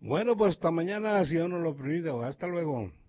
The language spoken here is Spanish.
Bueno, pues hasta mañana, si Dios nos lo permite. Hasta luego.